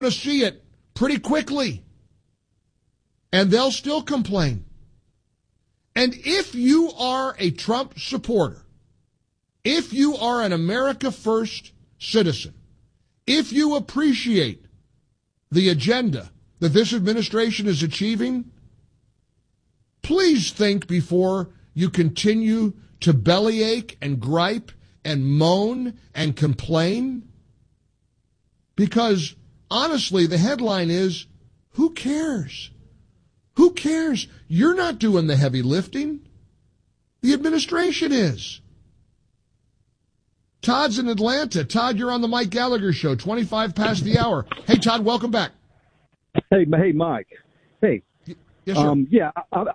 to see it pretty quickly. And they'll still complain. And if you are a Trump supporter, if you are an America First citizen, if you appreciate the agenda that this administration is achieving, please think before you continue to bellyache and gripe and moan and complain. Because, honestly, the headline is, who cares? Who cares? You're not doing the heavy lifting. The administration is. Todd's in Atlanta. Todd, you're on the Mike Gallagher Show, 25 past the hour. Hey, Todd, welcome back. Hey, Mike. Hey. Yes, sir.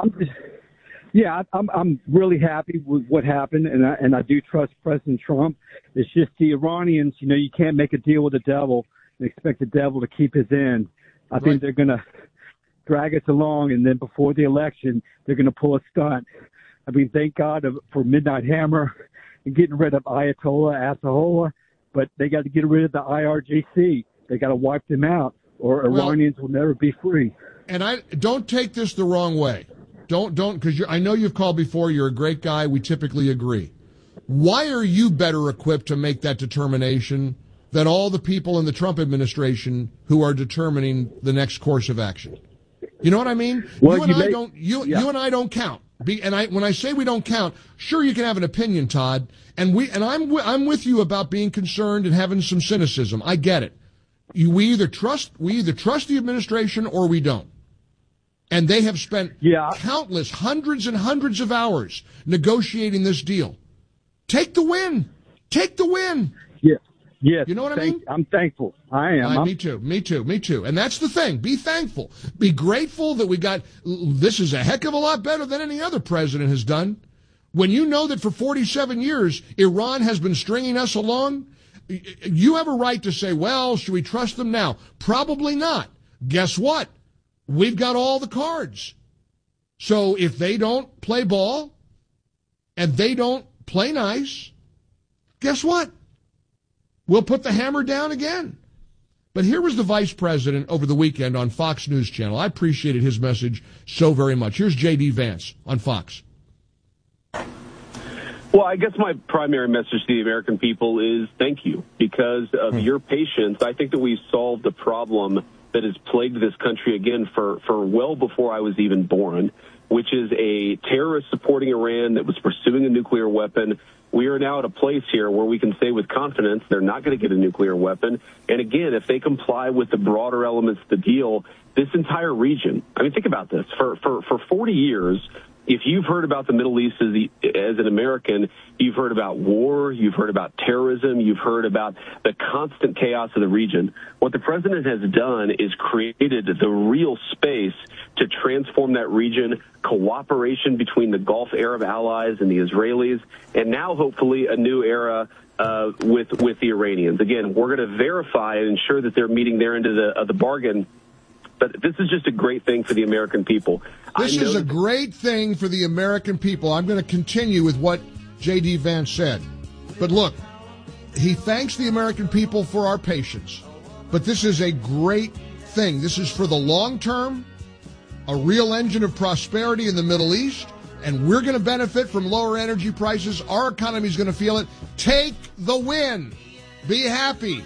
I'm really happy with what happened, and I do trust President Trump. It's just the Iranians, you can't make a deal with the devil and expect the devil to keep his end. I think they're going to drag us along, and then before the election, they're going to pull a stunt. I mean, thank God for Midnight Hammer and getting rid of Ayatollah Assahola, but they got to get rid of the IRGC. They got to wipe them out, or Iranians will never be free. And I don't take this the wrong way. Don't, because I know you've called before. You're a great guy. We typically agree. Why are you better equipped to make that determination than all the people in the Trump administration who are determining the next course of action? You know what I mean? Well, you and I don't count. When I say we don't count, sure, you can have an opinion, Todd, and I'm with you about being concerned and having some cynicism. I get it. We either trust the administration or we don't. And they have spent countless hundreds and hundreds of hours negotiating this deal. Take the win. Take the win. Yeah. Yes. You know what I mean? I'm thankful. I am. Me too. And that's the thing. Be thankful. Be grateful that this is a heck of a lot better than any other president has done. When you know that for 47 years, Iran has been stringing us along, you have a right to say, well, should we trust them now? Probably not. Guess what? We've got all the cards. So if they don't play ball and they don't play nice, guess what? We'll put the hammer down again. But here was the vice president over the weekend on Fox News Channel. I appreciated his message so very much. Here's J.D. Vance on Fox. Well, I guess my primary message to the American people is thank you. Because of your patience, I think that we've solved a problem that has plagued this country again for well before I was even born, which is a terrorist supporting Iran that was pursuing a nuclear weapon. We are now at a place here where we can say with confidence they're not going to get a nuclear weapon. And again, if they comply with the broader elements of the deal, this entire region, I mean, think about this. For 40 years, if you've heard about the Middle East as an American, you've heard about war, you've heard about terrorism, you've heard about the constant chaos of the region. What the president has done is created the real space to transform that region, cooperation between the Gulf Arab allies and the Israelis, and now hopefully a new era with the Iranians. Again, we're going to verify and ensure that they're meeting their end of the bargain. But this is just a great thing for the American people. This is a great thing for the American people. I'm going to continue with what J.D. Vance said. But look, he thanks the American people for our patience. But this is a great thing. This is for the long term, a real engine of prosperity in the Middle East, and we're going to benefit from lower energy prices. Our economy is going to feel it. Take the win. Be happy.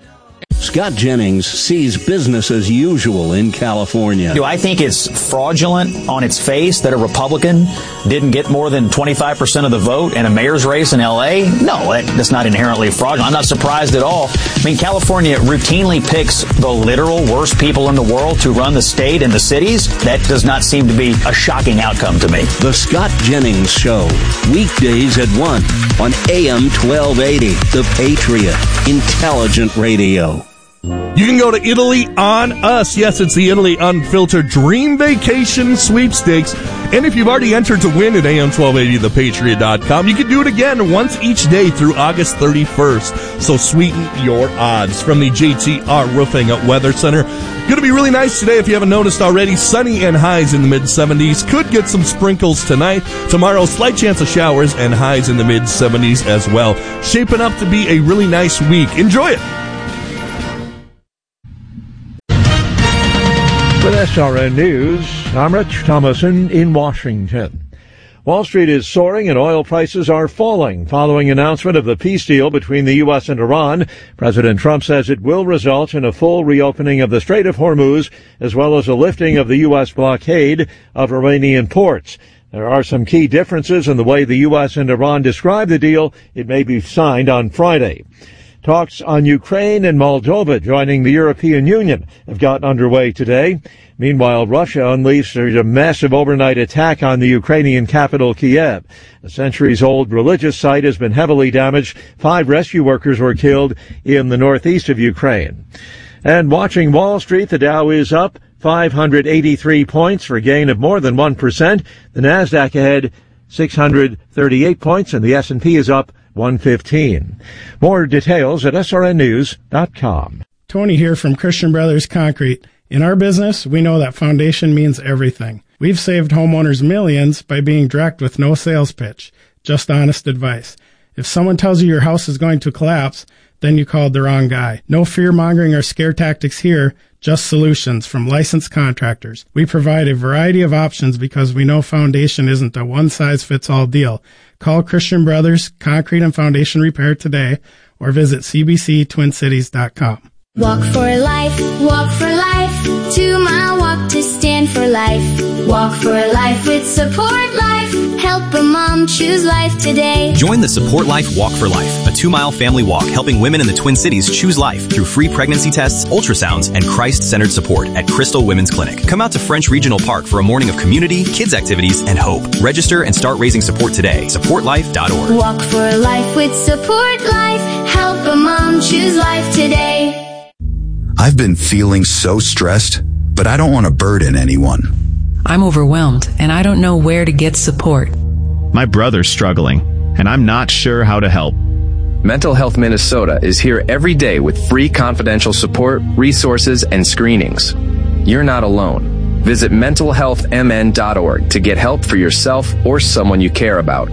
Scott Jennings sees business as usual in California. Do I think it's fraudulent on its face that a Republican didn't get more than 25% of the vote in a mayor's race in L.A.? No, that's not inherently fraudulent. I'm not surprised at all. I mean, California routinely picks the literal worst people in the world to run the state and the cities. That does not seem to be a shocking outcome to me. The Scott Jennings Show, weekdays at 1 on AM 1280, The Patriot, intelligent radio. You can go to Italy on us. Yes, it's the Italy Unfiltered Dream Vacation Sweepstakes. And if you've already entered to win at AM1280thepatriot.com, you can do it again once each day through August 31st. So sweeten your odds. From the JTR Roofing Weather Center. Going to be really nice today if you haven't noticed already. Sunny and highs in the mid-70s. Could get some sprinkles tonight. Tomorrow, slight chance of showers and highs in the mid-70s as well. Shaping up to be a really nice week. Enjoy it. With SRN News, I'm Rich Thomason in Washington. Wall Street is soaring and oil prices are falling following announcement of the peace deal between the U.S. and Iran. President Trump says it will result in a full reopening of the Strait of Hormuz, as well as a lifting of the U.S. blockade of Iranian ports. There are some key differences in the way the U.S. and Iran describe the deal. It may be signed on Friday. Talks on Ukraine and Moldova joining the European Union have gotten underway today. Meanwhile, Russia unleashed a massive overnight attack on the Ukrainian capital, Kiev. A centuries-old religious site has been heavily damaged. 5 rescue workers were killed in the northeast of Ukraine. And watching Wall Street, the Dow is up 583 points for a gain of more than 1%. The Nasdaq ahead 638 points, and the S&P is up 115. More details at srnnews.com. Tony here from Christian Brothers Concrete. In our business, we know that foundation means everything. We've saved homeowners millions by being direct with no sales pitch, just honest advice. If someone tells you your house is going to collapse, then you called the wrong guy. No fear-mongering or scare tactics here, just solutions from licensed contractors. We provide a variety of options because we know foundation isn't a one-size-fits-all deal. Call Christian Brothers Concrete and Foundation Repair today or visit cbctwincities.com. Walk for life, 2 mile walk to stand for life. Walk for life with Support Life. Help a mom choose life today. Join the Support Life Walk for Life, a 2-mile family walk helping women in the Twin Cities choose life through free pregnancy tests, ultrasounds, and Christ-centered support at Crystal Women's Clinic. Come out to French Regional Park for a morning of community, kids activities, and hope. Register and start raising support today. SupportLife.org. Walk for life with Support Life. Help a mom choose life today. I've been feeling so stressed, but I don't want to burden anyone. I'm overwhelmed, and I don't know where to get support. My brother's struggling, and I'm not sure how to help. Mental Health Minnesota is here every day with free confidential support, resources, and screenings. You're not alone. Visit mentalhealthmn.org to get help for yourself or someone you care about.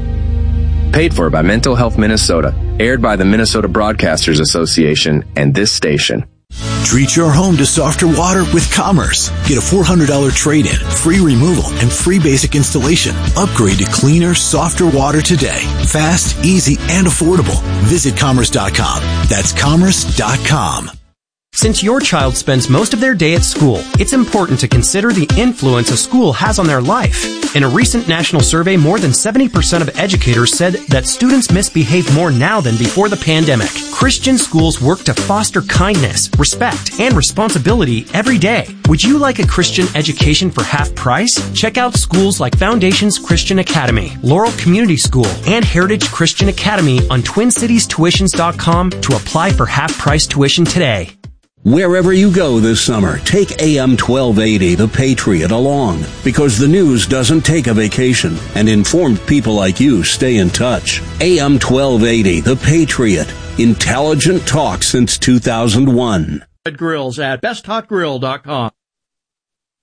Paid for by Mental Health Minnesota, aired by the Minnesota Broadcasters Association and this station. Treat your home to softer water with Commerce. Get a $400 trade-in, free removal, and free basic installation. Upgrade to cleaner, softer water today. Fast, easy, and affordable. Visit Commerce.com. That's Commerce.com. Since your child spends most of their day at school, it's important to consider the influence a school has on their life. In a recent national survey, more than 70% of educators said that students misbehave more now than before the pandemic. Christian schools work to foster kindness, respect, and responsibility every day. Would you like a Christian education for half price? Check out schools like Foundations Christian Academy, Laurel Community School, and Heritage Christian Academy on TwinCitiesTuitions.com to apply for half-price tuition today. Wherever you go this summer, take AM 1280, The Patriot, along, because the news doesn't take a vacation, and informed people like you stay in touch. AM 1280, The Patriot, intelligent talk since 2001. Grills at besthotgrill.com.